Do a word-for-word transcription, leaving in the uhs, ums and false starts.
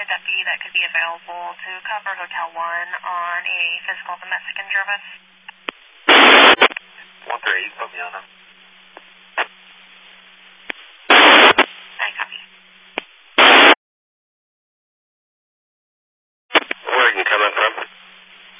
a deputy that could be available to cover Hotel one on a physical of the Mexican service. one three eight, put me on him.